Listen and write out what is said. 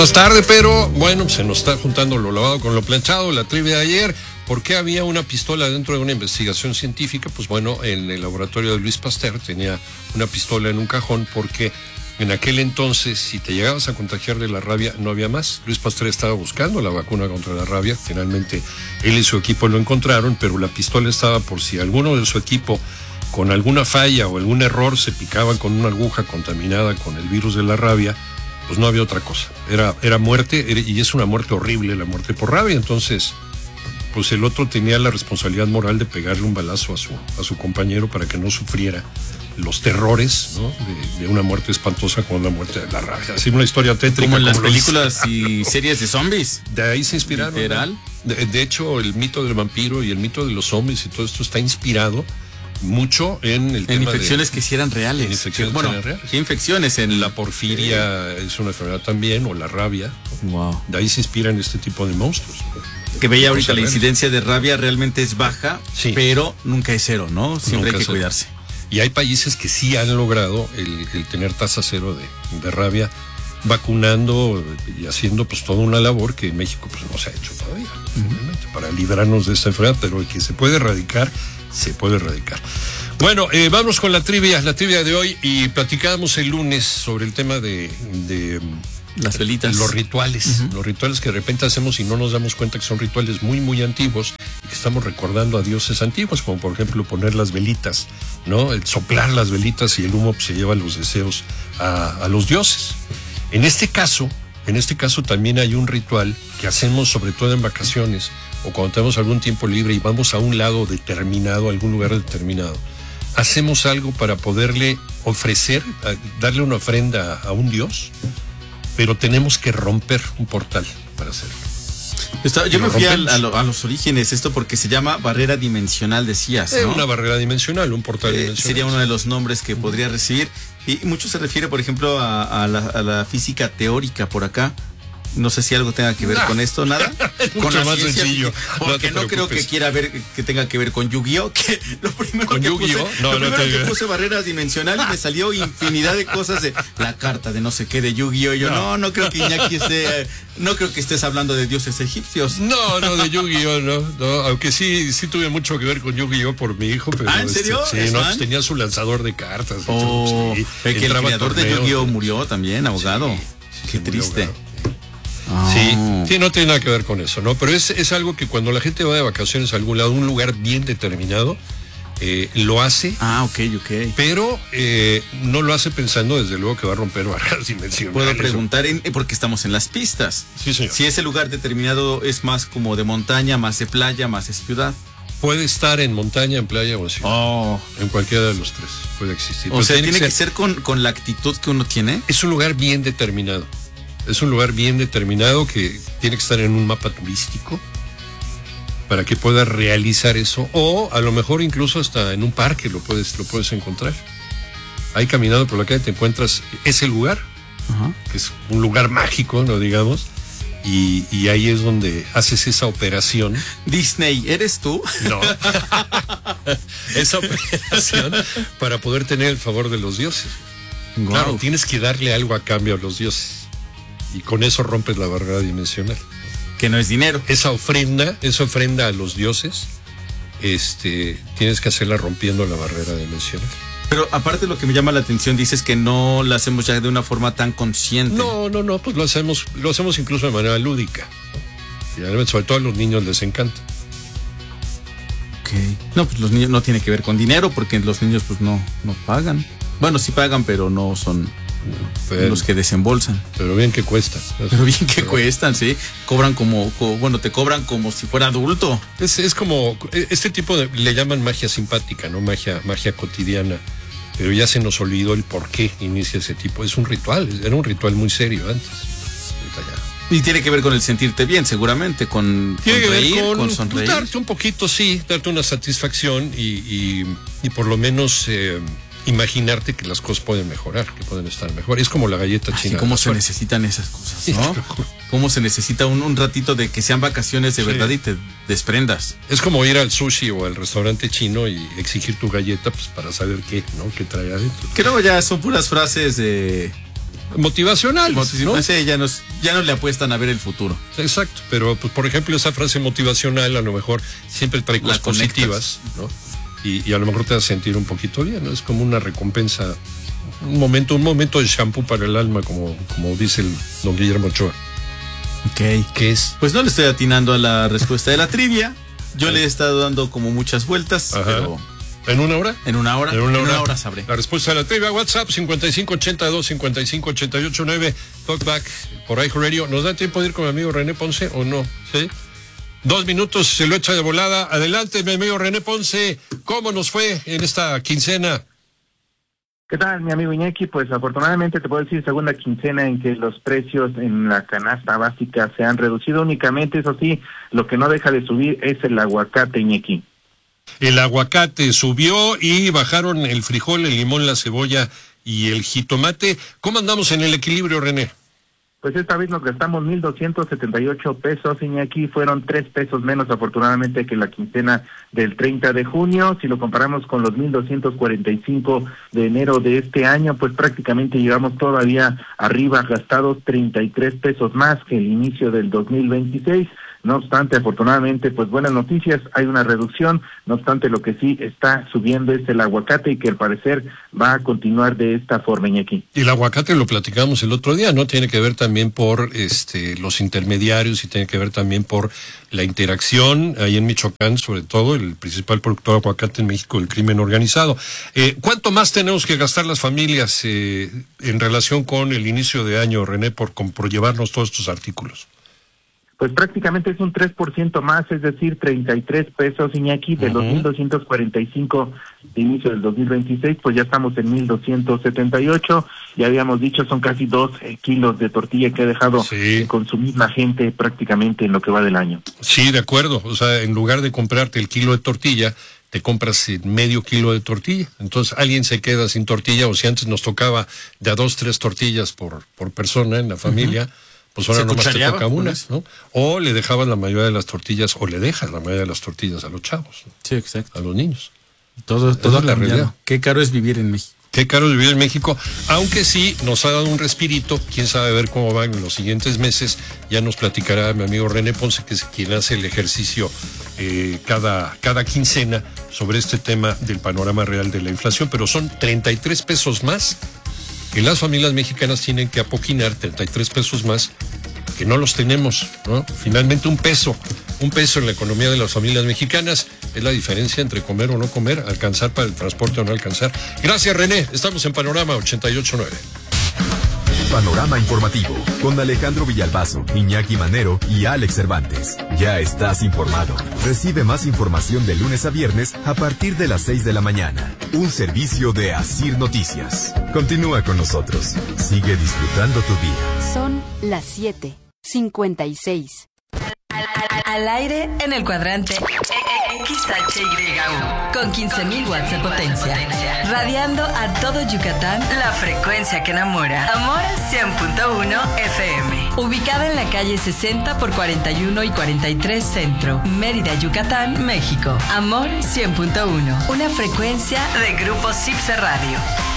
Más tarde, pero bueno, se nos está juntando lo lavado con lo planchado, la trivia de ayer. ¿Por qué había una pistola dentro de una investigación científica? Pues bueno, en el laboratorio de Luis Pasteur tenía una pistola en un cajón porque en aquel entonces, si te llegabas a contagiar de la rabia, no había más. Luis Pasteur estaba buscando la vacuna contra la rabia. Finalmente, él y su equipo lo encontraron, pero la pistola estaba por si alguno de su equipo, con alguna falla o algún error, se picaban con una aguja contaminada con el virus de la rabia, pues no había otra cosa. Era muerte, y es una muerte horrible, la muerte por rabia. Entonces, pues el otro tenía la responsabilidad moral de pegarle un balazo a su compañero para que no sufriera los terrores, ¿no? de una muerte espantosa como la muerte de la rabia. Así una historia tétrica. Como en las películas y series de zombies. De ahí se inspiraron. Literal. De hecho, el mito del vampiro y el mito de los zombies y todo esto está inspirado mucho en el tema infecciones que sí eran reales. En infecciones bueno, que eran reales. ¿qué infecciones? En la porfiria es una enfermedad también, o la rabia. Wow. De ahí se inspiran este tipo de monstruos. Que veía ahorita la incidencia de rabia realmente es baja, sí, pero nunca es cero, ¿no? Siempre hay que cuidarse. Y hay países que sí han logrado el tener tasa cero de rabia, vacunando y haciendo pues toda una labor que en México pues no se ha hecho todavía, para librarnos de esta enfermedad, pero que se puede erradicar, se puede erradicar. Bueno, vamos con la trivia de hoy, y platicábamos el lunes sobre el tema de las velitas. Los rituales, los rituales que de repente hacemos y no nos damos cuenta que son rituales muy, muy antiguos y que estamos recordando a dioses antiguos, como por ejemplo poner las velitas, ¿no? El soplar las velitas y el humo pues, se lleva los deseos a los dioses. En este caso también hay un ritual que hacemos sobre todo en vacaciones o cuando tenemos algún tiempo libre y vamos a un lado determinado, a algún lugar determinado. Hacemos algo para poderle ofrecer, darle una ofrenda a un dios, pero tenemos que romper un portal para hacerlo. Yo me fui a los orígenes, esto porque se llama barrera dimensional, decías, ¿no? Una barrera dimensional, un portal dimensional. Sería uno de los nombres que podría recibir. Y mucho se refiere, por ejemplo, a la física teórica por acá. No sé si algo tenga que ver con esto, nada. Con la más sencillo. Porque no creo que que tenga que ver con Yu-Gi-Oh! Que lo primero ¿Con que Yu-Gi-Oh? puse, puse barreras dimensional y me salió infinidad de cosas de la carta de no sé qué de Yu-Gi-Oh! Yo no creo que Iñaki no creo que estés hablando de dioses egipcios. No, de Yu-Gi-Oh! No, aunque sí tuve mucho que ver con Yu-Gi-Oh! Por mi hijo, pero ¿en serio? Sí, pues tenía su lanzador de cartas. Sí, el creador de Yu-Gi-Oh! Murió también, ahogado. Qué triste. Sí, no tiene nada que ver con eso, ¿no? Pero es algo que cuando la gente va de vacaciones a algún lado, un lugar bien determinado, lo hace. Ok. Pero no lo hace pensando, desde luego, que va a romper barreras dimensionales. Puedo preguntar, porque estamos en las pistas. Sí, señor. Si ese lugar determinado es más como de montaña, más de playa, más de ciudad. Puede estar en montaña, en playa o en ciudad. En cualquiera de los tres puede existir. O sea, tiene que ser con la actitud que uno tiene. Es un lugar bien determinado. Es un lugar bien determinado que tiene que estar en un mapa turístico para que puedas realizar eso, o a lo mejor incluso hasta en un parque lo puedes encontrar. Ahí caminando por la calle te encuentras ese lugar, que es un lugar mágico, no digamos, y ahí es donde haces esa operación. Disney, ¿eres tú? No. Esa operación para poder tener el favor de los dioses. Wow. Claro, tienes que darle algo a cambio a los dioses. Y con eso rompes la barrera dimensional. Que no es dinero. Esa ofrenda a los dioses, tienes que hacerla rompiendo la barrera dimensional. Pero aparte lo que me llama la atención, dices que no la hacemos ya de una forma tan consciente. No, pues lo hacemos incluso de manera lúdica. Y sobre todo a los niños les encanta. Ok. No, pues los niños no tiene que ver con dinero, porque los niños pues no pagan. Bueno, sí pagan, pero no son los que desembolsan. Pero bien que cuesta. Cuestan, sí. Te cobran como si fuera adulto. Es como, este tipo le llaman magia simpática, ¿no? Magia cotidiana. Pero ya se nos olvidó el por qué inicia ese tipo. Es un ritual, era un ritual muy serio antes. Y tiene que ver con el sentirte bien, seguramente, con reír, con sonreír. Darte un poquito, sí, darte una satisfacción y por lo menos imaginarte que las cosas pueden mejorar, que pueden estar mejor. Es como la galleta china. ¿Cómo se necesitan esas cosas, no? ¿Cómo se necesita un ratito de que sean vacaciones de verdad y te desprendas? Es como ir al sushi o al restaurante chino y exigir tu galleta pues para saber qué trae adentro. Creo ya son puras frases motivacionales, ¿no? Sí, ya no le apuestan a ver el futuro. Exacto, pero pues, por ejemplo, esa frase motivacional a lo mejor siempre trae cosas positivas, ¿no? Y a lo mejor te hace sentir un poquito bien, ¿no? Es como una recompensa, un momento de shampoo para el alma, como dice el don Guillermo Ochoa. Ok. ¿Qué es? Pues no le estoy atinando a la respuesta de la trivia. Yo le he estado dando como muchas vueltas, pero... ¿En una hora? En una hora sabré. La respuesta a la trivia, WhatsApp 5582-55889, Talkback por iHeartRadio. ¿Nos da tiempo de ir con mi amigo René Ponce o no? ¿Sí? 2 minutos, se lo echa de volada. Adelante, mi amigo René Ponce. ¿Cómo nos fue en esta quincena? ¿Qué tal, mi amigo Iñaki? Pues afortunadamente te puedo decir segunda quincena en que los precios en la canasta básica se han reducido únicamente. Eso sí, lo que no deja de subir es el aguacate, Iñaki. El aguacate subió y bajaron el frijol, el limón, la cebolla y el jitomate. ¿Cómo andamos en el equilibrio, René? Pues esta vez nos gastamos 1,278 pesos, Iñaki. Fueron 3 pesos menos afortunadamente que la quincena del 30 de junio. Si lo comparamos con los 1,245 de enero de este año, pues prácticamente llegamos todavía arriba, gastados 33 pesos más que el inicio del 2026. No obstante, afortunadamente, pues buenas noticias, hay una reducción. No obstante, lo que sí está subiendo es el aguacate y que al parecer va a continuar de esta forma, Iñaki. Y el aguacate lo platicamos el otro día, ¿no? Tiene que ver también por los intermediarios y tiene que ver también por la interacción ahí en Michoacán, sobre todo el principal productor de aguacate en México, el crimen organizado. ¿Cuánto más tenemos que gastar las familias en relación con el inicio de año, René, por llevarnos todos estos artículos? Pues prácticamente es un 3% más, es decir, 33 pesos, Iñaki, de los 1,245 de inicio del 2026, pues ya estamos en 1,278, ya habíamos dicho, son casi 2 kilos de tortilla que ha dejado de consumir la gente prácticamente en lo que va del año. Sí, de acuerdo, o sea, en lugar de comprarte el kilo de tortilla, te compras medio kilo de tortilla, entonces alguien se queda sin tortilla, o si antes nos tocaba de a 2, 3 tortillas por persona en la familia, pues ahora nomás te toca una, ¿no? O le dejabas la mayoría de las tortillas, o le dejas la mayoría de las tortillas a los chavos, ¿no? Sí, exacto. A los niños. Todo es la realidad. Qué caro es vivir en México. Qué caro es vivir en México, aunque sí nos ha dado un respirito, quién sabe ver cómo van en los siguientes meses. Ya nos platicará mi amigo René Ponce, que es quien hace el ejercicio cada quincena sobre este tema del panorama real de la inflación, pero son 33 pesos más que las familias mexicanas tienen que apoquinar, 33 pesos más, que no los tenemos, ¿no? Finalmente un peso en la economía de las familias mexicanas es la diferencia entre comer o no comer, alcanzar para el transporte o no alcanzar. Gracias, René, estamos en Panorama 88.9. Panorama informativo con Alejandro Villalbazo, Iñaki Manero y Alex Cervantes. Ya estás informado. Recibe más información de lunes a viernes a partir de las 6 de la mañana. Un servicio de Asir Noticias. Continúa con nosotros. Sigue disfrutando tu día. Son las 7:56. Al aire en el cuadrante XHYU con 15,000 watts de potencia, radiando a todo Yucatán, la frecuencia que enamora. Amor 100.1 FM, ubicada en la calle 60 por 41 y 43 Centro, Mérida, Yucatán, México. Amor 100.1, una frecuencia de Grupo Cipse Radio.